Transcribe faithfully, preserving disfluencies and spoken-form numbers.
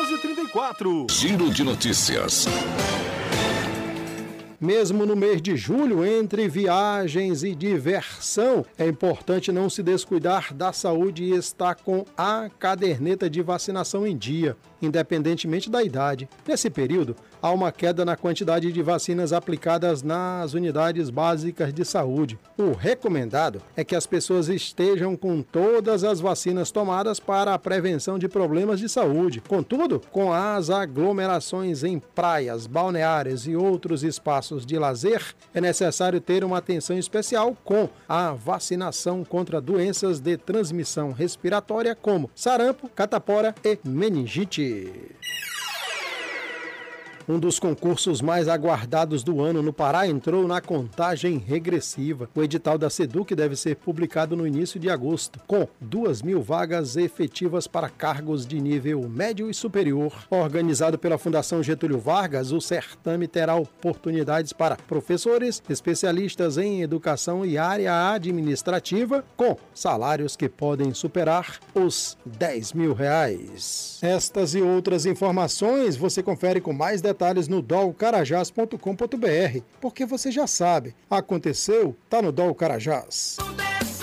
doze trinta e quatro. Giro de notícias. Mesmo no mês de julho, entre viagens e diversão, é importante não se descuidar da saúde e estar com a caderneta de vacinação em dia, independentemente da idade. Nesse período, há uma queda na quantidade de vacinas aplicadas nas unidades básicas de saúde. O recomendado é que as pessoas estejam com todas as vacinas tomadas para a prevenção de problemas de saúde. Contudo, com as aglomerações em praias, balneários e outros espaços de lazer, é necessário ter uma atenção especial com a vacinação contra doenças de transmissão respiratória como sarampo, catapora e meningite. Um dos concursos mais aguardados do ano no Pará entrou na contagem regressiva. O edital da SEDUC deve ser publicado no início de agosto, com duas mil vagas efetivas para cargos de nível médio e superior. Organizado pela Fundação Getúlio Vargas, o certame terá oportunidades para professores, especialistas em educação e área administrativa, com salários que podem superar os dez mil reais. Estas e outras informações você confere com mais detalhes detalhes no dol carajás ponto com ponto br, porque você já sabe, aconteceu, tá no Dol Carajás.